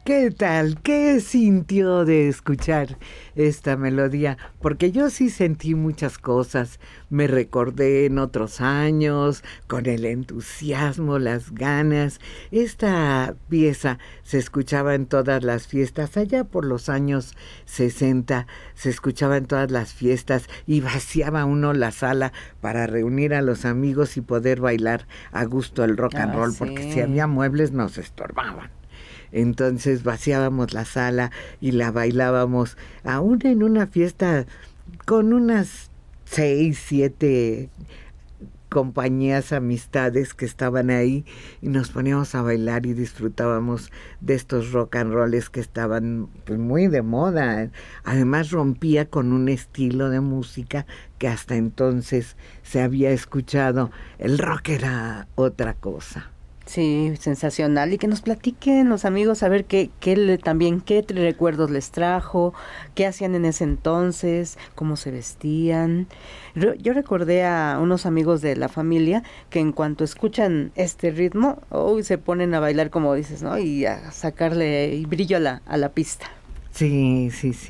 ¿Qué tal? ¿Qué sintió de escuchar esta melodía? Porque yo sí sentí muchas cosas. Me recordé en otros años, con el entusiasmo, las ganas. Esta pieza se escuchaba en todas las fiestas. Allá por los años 60 se escuchaba en todas las fiestas y vaciaba uno la sala para reunir a los amigos y poder bailar a gusto el rock and roll, sí. porque si había muebles nos estorbaban. Entonces vaciábamos la sala y la bailábamos, aún en una fiesta con unas 6, 7 compañías, amistades que estaban ahí, y nos poníamos a bailar y disfrutábamos de estos rock and rolls que estaban pues muy de moda. Además rompía con un estilo de música que hasta entonces se había escuchado. El rock era otra cosa. Sí, sensacional. Y que nos platiquen los amigos a ver qué recuerdos les trajo, qué hacían en ese entonces, cómo se vestían. Yo recordé a unos amigos de la familia que en cuanto escuchan este ritmo, se ponen a bailar, como dices, ¿no? Y a sacarle brillo a la pista. Sí.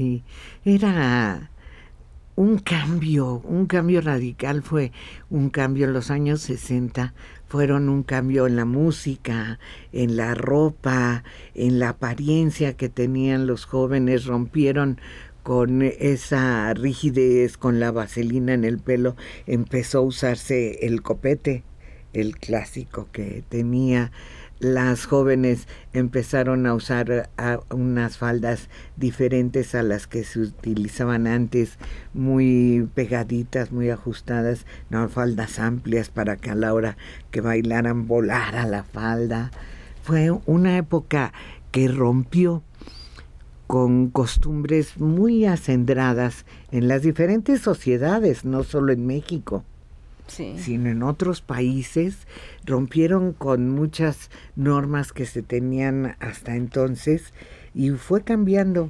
Era un cambio radical, fue un cambio en los años 60, fueron un cambio en la música, en la ropa, en la apariencia que tenían los jóvenes, rompieron con esa rigidez, con la vaselina en el pelo, empezó a usarse el copete, el clásico que tenía. Las jóvenes empezaron a usar unas faldas diferentes a las que se utilizaban antes, muy pegaditas, muy ajustadas, no, faldas amplias para que a la hora que bailaran volara la falda. Fue una época que rompió con costumbres muy acendradas en las diferentes sociedades, no solo en México. Sí. Sino en otros países, rompieron con muchas normas que se tenían hasta entonces y fue cambiando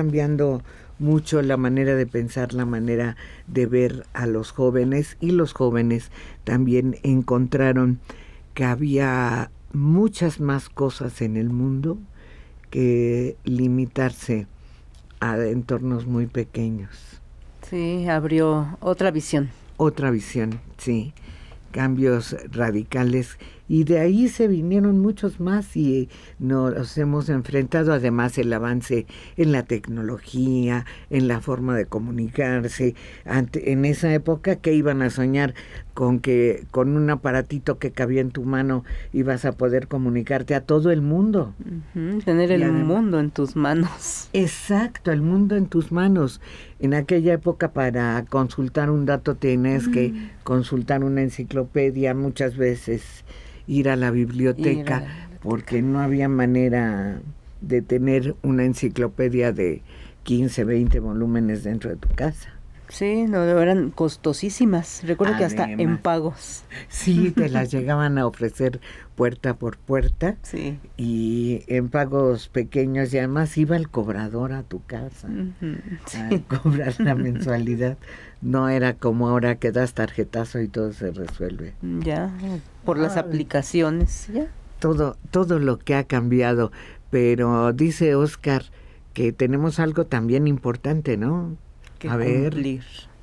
mucho la manera de pensar, la manera de ver a los jóvenes, y los jóvenes también encontraron que había muchas más cosas en el mundo que limitarse a entornos muy pequeños. Sí, abrió otra visión. Otra visión, sí, cambios radicales, y de ahí se vinieron muchos más y nos hemos enfrentado. Además el avance en la tecnología, en la forma de comunicarse. En esa época, ¿qué iban a soñar? Con que con un aparatito que cabía en tu mano ibas a poder comunicarte a todo el mundo. Tener el mundo en tus manos. Exacto, el mundo en tus manos. En aquella época, para consultar un dato tienes que consultar una enciclopedia, muchas veces ir a la biblioteca, porque no había manera de tener una enciclopedia de 15, 20 volúmenes dentro de tu casa. Sí, no, eran costosísimas. Recuerdo que hasta en pagos. Sí, te las llegaban a ofrecer puerta por puerta. Sí. Y en pagos pequeños, y además iba el cobrador a tu casa a cobrar la mensualidad. No era como ahora que das tarjetazo y todo se resuelve. Ya, por las aplicaciones, ya. Todo lo que ha cambiado. Pero dice Oscar que tenemos algo también importante, ¿no? Que cumplir.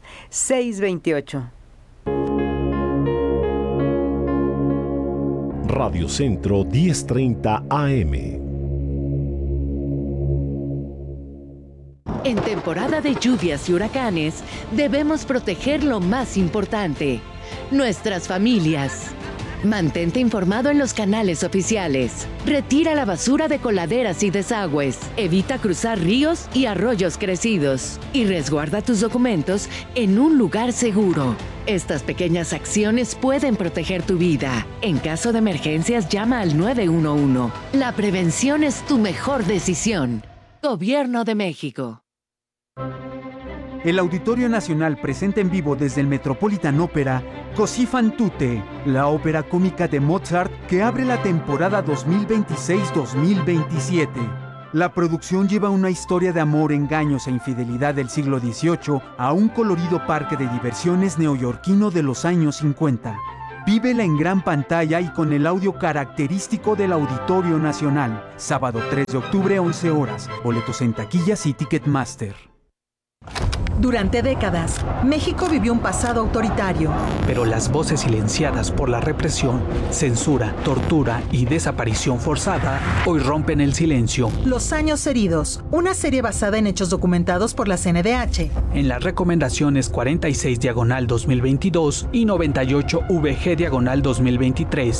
6:28. Radio Centro 1030 AM. En temporada de lluvias y huracanes, debemos proteger lo más importante: nuestras familias. Mantente informado en los canales oficiales. Retira la basura de coladeras y desagües. Evita cruzar ríos y arroyos crecidos. Y resguarda tus documentos en un lugar seguro. Estas pequeñas acciones pueden proteger tu vida. En caso de emergencias, llama al 911. La prevención es tu mejor decisión. Gobierno de México. El Auditorio Nacional presenta en vivo desde el Metropolitan Opera Così fan tutte, la ópera cómica de Mozart que abre la temporada 2026-2027. La producción lleva una historia de amor, engaños e infidelidad del siglo XVIII a un colorido parque de diversiones neoyorquino de los años 50. Vívela en gran pantalla y con el audio característico del Auditorio Nacional. Sábado 3 de octubre, 11 horas. Boletos en taquillas y Ticketmaster. Durante décadas, México vivió un pasado autoritario. Pero las voces silenciadas por la represión, censura, tortura y desaparición forzada hoy rompen el silencio. Los años heridos, una serie basada en hechos documentados por la CNDH. En las recomendaciones 46/2022 y 98/VG/2023